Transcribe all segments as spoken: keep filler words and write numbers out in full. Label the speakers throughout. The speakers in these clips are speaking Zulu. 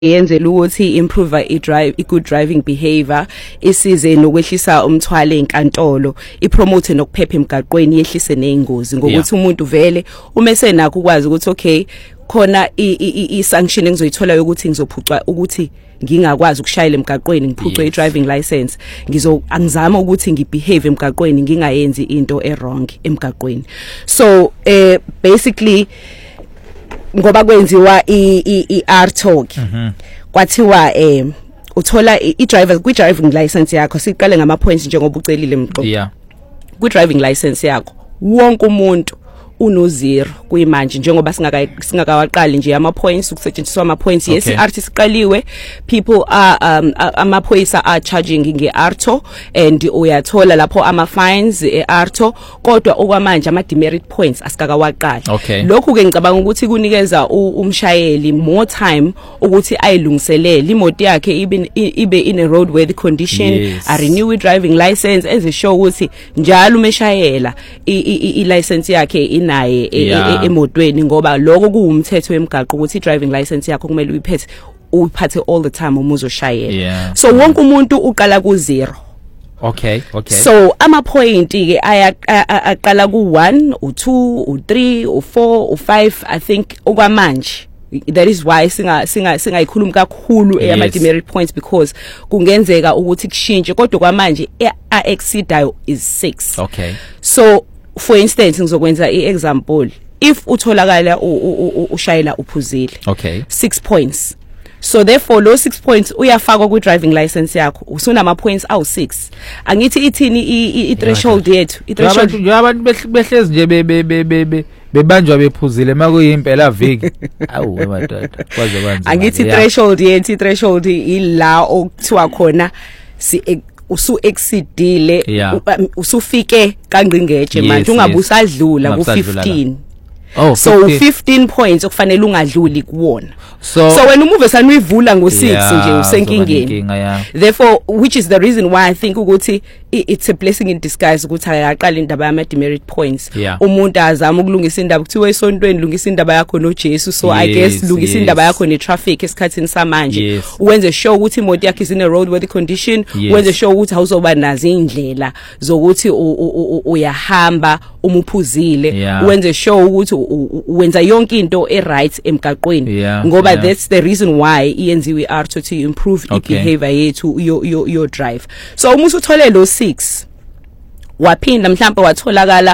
Speaker 1: yenzela ukuthi improve i-drive i-good driving behavior isize nokwehlisa umthwalo enkantolo ipromote nokuphepha emgaqweni yehlise nezingozi ngokuthi umuntu vele uma esenakho ukwazi ukuthi okay khona i-sanction engizoyithola ukuthi ngizophucwa ukuthi ngingakwazi ukushayela emgaqweni ngiphucwe i-driving license ngizo angizama ukuthi ngibehave emgaqweni ngingayenzi into e-wrong emgaqweni so eh basically ngoba kwenziwa i-R talk kwathiwa eh uthola i-driver kwi-driving license yakho siqale ngama points njengoba ucelile mqo
Speaker 2: yeah
Speaker 1: kwi-driving license yakho wonke umuntu uno zero kuyimanje njengoba singaka singakawaqali nje ama points ukusetshenziswa ama points yes i-R T siqaliwe people are um, ama phoyisa are charging nge-R T O and uyathola lapho ama fines e-R T O kodwa okwamanje ama demerit points asikakawaqali
Speaker 2: okay.
Speaker 1: Lokhu ke ngicabanga ukuthi kunikeza umshayeli more time ukuthi ayilungiselele imoto yakhe ibe ibe in a roadworthy condition
Speaker 2: yes.
Speaker 1: A renew driving license enze sure ukuthi njalo umshayela i-license yakhe in naye emotweni ngoba lokho kuwumthetho wemigaqo ukuthi i-driving license yakho kumele uyiphethe uphathe all the time uma uzoshayela
Speaker 2: yeah.
Speaker 1: So wonke umuntu uqala ku zero
Speaker 2: okay okay
Speaker 1: so ama point ke ayaqala ku one u two u three u four u five I think okwamanje that is why singa singa singayikhuluma kakhulu eyama demerit points because kungenzeka ukuthi kushintshe kodwa kwamanje a exceedayo is six
Speaker 2: okay
Speaker 1: so for instance ngizokwenza i-example if utholakala ushayela uphuzile
Speaker 2: okay
Speaker 1: six points so therefore lo six points uyafakwa ku driving license yakho usunama points awu six angithi ithini i threshold yethu i threshold
Speaker 2: yabantu behlezi nje be bebanjwa bephuzile makuyimpela viki awu madoda kwaze kwanza
Speaker 1: angithi threshold yethu i threshold ila okuthiwa khona si usu exceedile
Speaker 2: yeah.
Speaker 1: usufike kangqingeje manje ungabe usadlula ku fifteen
Speaker 2: oh
Speaker 1: so fifteen points okufanele ungadluli kuwona
Speaker 2: so
Speaker 1: so when umuve sanuyivula ngo six
Speaker 2: yeah,
Speaker 1: nje usenkingeni
Speaker 2: so yeah.
Speaker 1: Therefore which is the reason why I think ukuthi it's a blessing in disguise ukuthi ayaqala indaba yama demerit points
Speaker 2: yeah.
Speaker 1: Umuntu azama ukulungisa indaba kuthiwa esontweni lungisa indaba yakho no Jesu so yes, I guess lungisa
Speaker 2: yes.
Speaker 1: indaba yakho ne traffic esikhathini samanje
Speaker 2: yes.
Speaker 1: Wenze sure ukuthi imoto yakho is in a roadworthy condition
Speaker 2: yes.
Speaker 1: Wenze sure ukuthi awuzoba nazo indlela zokuthi uyahamba umuphuzile
Speaker 2: yeah.
Speaker 1: Wenze sure ukuthi wenza yonke into e right emgaqweni
Speaker 2: yeah.
Speaker 1: ngoba
Speaker 2: yeah.
Speaker 1: that's the reason why iyenziwe i-R T O to improve
Speaker 2: okay.
Speaker 1: i-behavior yethu your your your drive so uma usuthole lo six waphinda mhlawumbe watholakala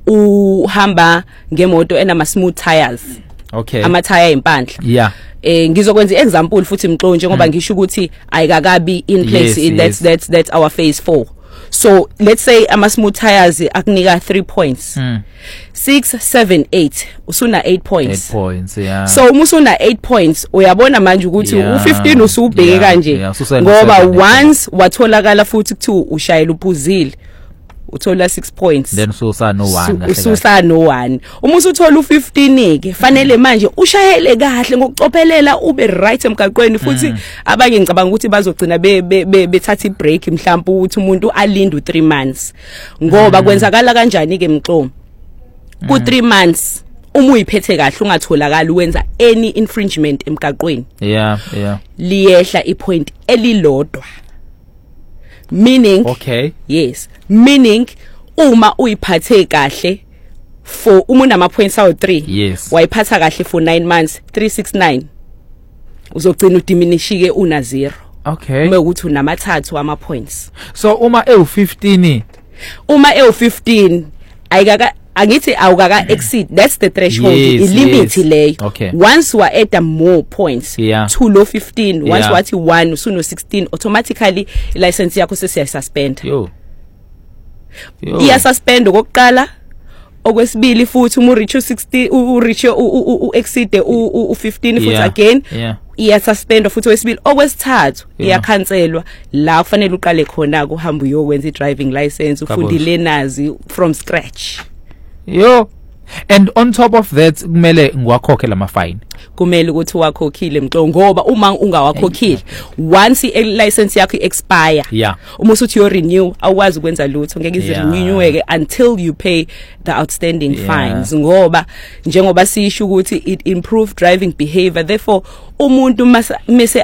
Speaker 1: uhamba ngemoto enama smooth tires
Speaker 2: okay
Speaker 1: ama tire impandla
Speaker 2: yeah
Speaker 1: eh ngizokwenza iexample futhi mxonje ngoba ngisho ukuthi ayikakabi in place
Speaker 2: yes,
Speaker 1: that's
Speaker 2: yes.
Speaker 1: that's that's our phase four so let's say ama smooth tires akunika three points
Speaker 2: mm.
Speaker 1: six seven eight usuna eight points
Speaker 2: eight points yeah
Speaker 1: so uma usuna eight points uyabona manje ukuthi
Speaker 2: yeah.
Speaker 1: u fifteen usubheke
Speaker 2: yeah.
Speaker 1: kanje
Speaker 2: yeah.
Speaker 1: ngoba once watholakala futhi kuthi ushayela uphuzile uthola six points
Speaker 2: then ususa no one
Speaker 1: ususa no one uma usuthola u fifteen ke fanele manje ushayele kahle ngokucophelela ube right emgaqweni futhi mm. abanye ngicabanga ukuthi bazogcina be bethatha ibreak mhlawumbe ukuthi umuntu alinde u three months ngoba mm. kwenzakala kanjani ke mxomo ku three months uma uyiphethe kahle ungatholakala uwenza any infringement emgaqweni
Speaker 2: yeah yeah
Speaker 1: liyehla ipoint elilodwa meaning
Speaker 2: okay
Speaker 1: yes meaning uma uyiphathe kahle for umuntu ama points awu three
Speaker 2: yes
Speaker 1: wayiphatha kahle for nine months three six nine uzogcina udiminishike una zero
Speaker 2: okay
Speaker 1: uma ukuthi unamathathu ama points
Speaker 2: so uma e fifteen
Speaker 1: uma e fifteen ayikaka angithi awukaka exceed that's the threshold
Speaker 2: yes,
Speaker 1: i limit
Speaker 2: yes.
Speaker 1: leyo
Speaker 2: okay.
Speaker 1: Once wa add more points
Speaker 2: yeah.
Speaker 1: to low fifteen once
Speaker 2: yeah.
Speaker 1: wathi one usuno sixteen automatically license yakho sesiya suspend
Speaker 2: yo
Speaker 1: yo iya suspend okokuqala okwesibili futhi uma reach u sixty u reach u exceed u fifteen futhi
Speaker 2: yeah.
Speaker 1: again
Speaker 2: yeah
Speaker 1: iya suspend futhi wesibili okwesithathu iya cancelwa la kufanele uqale khona kuhamba uyokwenza i driving license ufunde learners from scratch
Speaker 2: yo And on top of that kumele ngiwakhokhe lama fine.
Speaker 1: Kumele ukuthi wakhokhile mxo ngoba uma ungawakhokhile once i license yakho expire
Speaker 2: yeah
Speaker 1: uma usuthi yo renew awukwazi ukwenza lutho ngeke ize reneweke until you pay the outstanding yeah. fines ngoba njengoba sisho ukuthi it improve driving behavior therefore umuntu mase